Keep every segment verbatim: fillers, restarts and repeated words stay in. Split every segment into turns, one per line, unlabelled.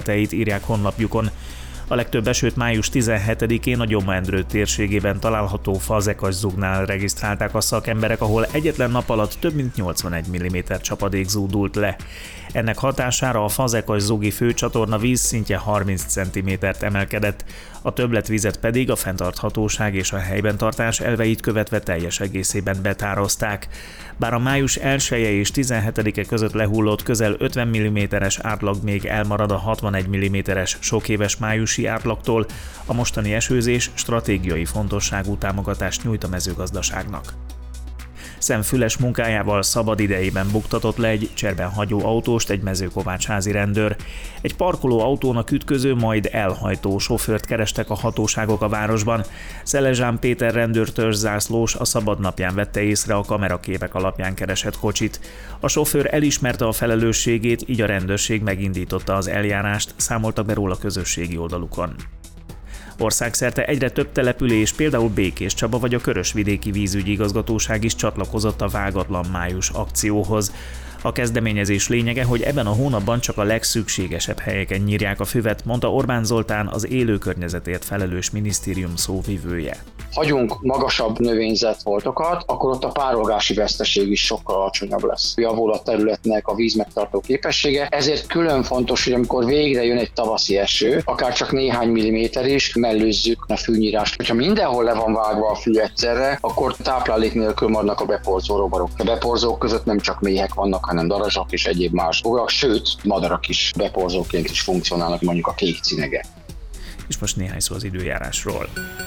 részleteit írják honlapjukon. A legtöbb esőt május tizenhetedikén a Gyomra-Endrő térségében található Fazekas-Zugnál regisztrálták a szakemberek, ahol egyetlen nap alatt több mint nyolcvanegy milliméter csapadék zúdult le. Ennek hatására a Fazekas-Zugi főcsatorna vízszintje harminc centimétert emelkedett, a többletvizet pedig a fenntarthatóság és a helyben tartás elveit követve teljes egészében betározták. Bár a május elseje és tizenhetedike között lehullott közel ötven milliméteres átlag még elmarad a hatvanegy milliméteres sokéves májusi átlagtól, a mostani esőzés stratégiai fontosságú támogatást nyújt a mezőgazdaságnak. Szemfüles munkájával szabad idejében buktatott le egy cserben hagyó autóst egy mezőkovácsházi rendőr. Egy parkoló autónak ütköző, majd elhajtó sofőrt kerestek a hatóságok a városban. Szelezsán Péter rendőrtörzszászlós a szabadnapján vette észre a kameraképek alapján keresett kocsit. A sofőr elismerte a felelősségét, így a rendőrség megindította az eljárást, számoltak be róla közösségi oldalukon. Országszerte egyre több település, például Békéscsaba vagy a Körösvidéki Vízügyi Igazgatóság is csatlakozott a Vágatlan május akcióhoz. A kezdeményezés lényege, hogy ebben a hónapban csak a legszükségesebb helyeken nyírják a füvet, mondta Orbán Zoltán, az élő környezetért felelős minisztérium szóvivője.
Hagyunk magasabb növényzetfoltokat, akkor ott a párolgási veszteség is sokkal alacsonyabb lesz. Javul a területnek a vízmegtartó képessége, ezért külön fontos, hogy amikor végre jön egy tavaszi eső, akár csak néhány milliméter is, mellőzzük a fűnyírást. Ha mindenhol le van vágva a fű egyszerre, akkor táplálék nélkül maradnak a beporzó rovarok. A beporzók között nem csak méhek vannak, hanem darazsak és egyéb más bogarak, sőt, madarak is beporzóként is funkcionálnak, mondjuk a kék cinege.
És most néhány szó az időjárásról.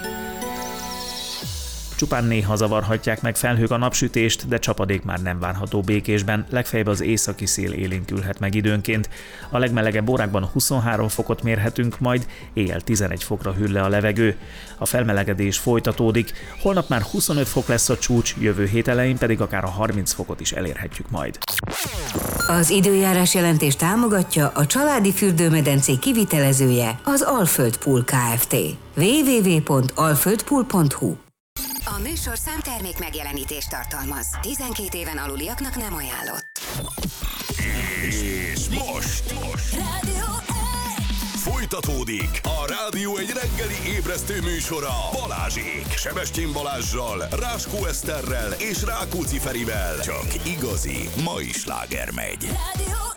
Csupán néha zavarhatják meg felhők a napsütést, de csapadék már nem várható Békésben, legfeljebb az északi szél élénkülhet meg időnként. A legmelegebb órákban huszonhárom fokot mérhetünk, majd éjjel tizenegy fokra hűl le a levegő. A felmelegedés folytatódik, holnap már huszonöt fok lesz a csúcs, jövő hét elején pedig akár a harminc fokot is elérhetjük majd.
Az időjárás jelentés támogatja a családi fürdőmedencé kivitelezője, az Alföld Pool Kft. double-u double-u double-u pont alföldpool pont hu.
A műsor számtermék megjelenítést tartalmaz. tizenkét éven aluliaknak nem ajánlott.
És most, most. Rádió folytatódik a Rádió egy reggeli ébresztő műsora Balázsék. Sebestyén Balázssal, Ráskó Eszterrel és Rákóczi Ferivel. Csak igazi mai sláger megy. Rádió